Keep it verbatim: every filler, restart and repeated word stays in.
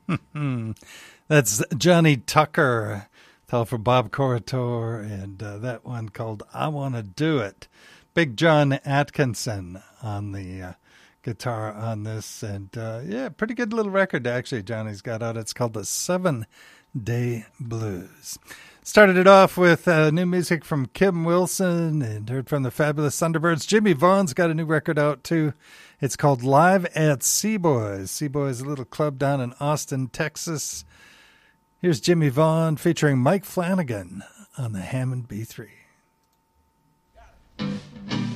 That's Johnny Tucker, tell for Bob Corritore, and uh, that one called I Want to Do It. Big John Atkinson on the uh, guitar on this, and uh, yeah, pretty good little record actually Johnny's got out. It's called the Seven Day Blues. Started it off with uh, new music from Kim Wilson and heard from the Fabulous Thunderbirds. Jimmy Vaughn's got a new record out too. It's called Live at Seaboys. Seaboys, a little club down in Austin, Texas. Here's Jimmy Vaughn featuring Mike Flanagan on the Hammond B three.